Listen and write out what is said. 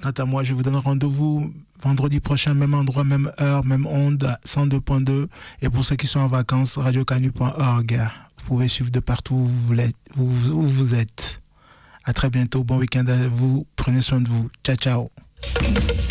Quant à moi, je vous donne rendez-vous vendredi prochain, même endroit, même heure, même onde, 102.2. Et pour ceux qui sont en vacances, radiocanu.org. Vous pouvez suivre de partout où vous êtes. À très bientôt. Bon week-end à vous. Prenez soin de vous. Ciao, ciao.